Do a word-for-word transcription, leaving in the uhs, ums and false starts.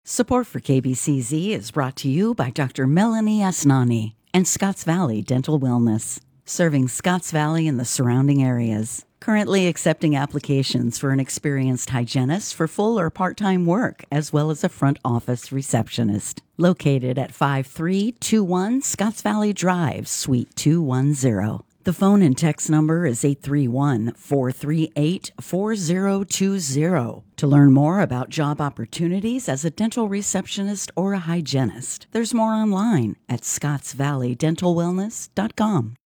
Support for K B C Z is brought to you by Doctor Melanie Asnani and Scotts Valley Dental Wellness, serving Scotts Valley and the surrounding areas. Currently accepting applications for an experienced hygienist for full or part-time work, as well as a front office receptionist. Located at five three two one Scotts Valley Drive, Suite two one zero. The phone and text number is eight three one, four three eight, four zero two zero. To learn more about job opportunities as a dental receptionist or a hygienist, there's more online at scotts valley dental wellness dot com.